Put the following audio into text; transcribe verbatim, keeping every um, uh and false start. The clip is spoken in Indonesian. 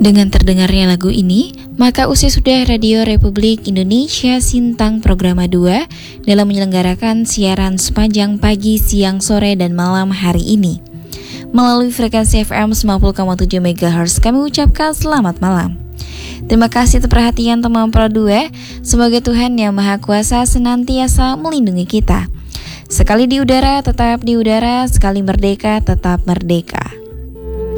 Dengan terdengarnya lagu ini, maka usai sudah Radio Republik Indonesia Sintang Programa dua dalam menyelenggarakan siaran sepanjang pagi, siang, sore, dan malam hari ini. Melalui frekuensi F M sembilan puluh koma tujuh megahertz kami ucapkan selamat malam. Terima kasih atas perhatian teman Pro dua. Semoga Tuhan Yang Maha Kuasa senantiasa melindungi kita. Sekali di udara, tetap di udara. Sekali merdeka, tetap merdeka.